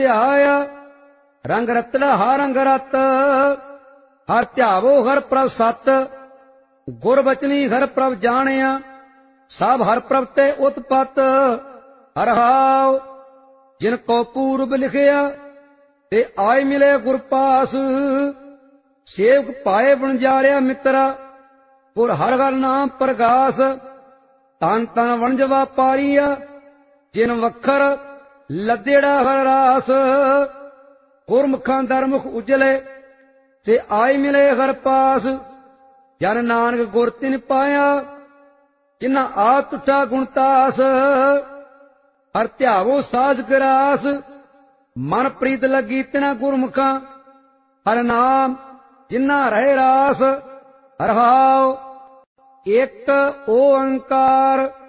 ਧਿਆਇਆ ਰੰਗ ਰਤੜਾ ਹਾ ਰੰਗ ਰਤ। ਹਰ ਧਿਆਵੋ ਹਰ ਪ੍ਰਭ ਸਤ, ਗੁਰ ਬਚਨੀ ਹਰ ਪ੍ਰਭ ਜਾਣਿਆ। ਸਭ ਹਰ ਪ੍ਰਭ ਤੇ ਉਤਪਤ, ਹਰ ਹਾਉ ਜਿਨ ਕੋ ਪੂਰਬ ਲਿਖਿਆ। ਤੇ ਆਏ ਮਿਲੇ ਗੁਰ ਪਾਸ, ਸੇਵਕ ਪਾਏ ਬਣਜਾਰਿਆ ਮਿੱਤਰਾ। ਗੁਰ ਹਰ ਹਰ ਨਾਮ ਪ੍ਰਗਾਸ, ਤਨ ਤਨ ਵਣਜ ਵਾਪਾਰੀਆ। ਜਿਨ ਵਖਰ ਲੱਦੇੜਾ ਹਰ ਰਾਸ, ਗੁਰਮੁਖਾਂ ਦਰਮੁਖ ਉਜਲੇ। ਤੇ ਆਏ ਮਿਲੇ ਹਰ ਪਾਸ, ਜਨ ਨਾਨਕ ਗੁਰ ਤਿਨ ਪਾਇਆ। ਜਿਨ੍ਹਾਂ ਆ ਤੁਠਾ ਗੁਣਤਾਸ, ਹਰ ਧਿਆਵੋ ਸਾਜ ਗਰਾਸ। ਮਨ ਪ੍ਰੀਤ ਲੱਗੀ ਤਿਨਾ ਗੁਰਮੁਖਾਂ, ਹਰ ਨਾਮ ਜਿਨ੍ਹਾਂ ਰਹੇ ਰਾਸ। ਹਰ ਹਾਉ ਏਕ ਓੰਕਾਰ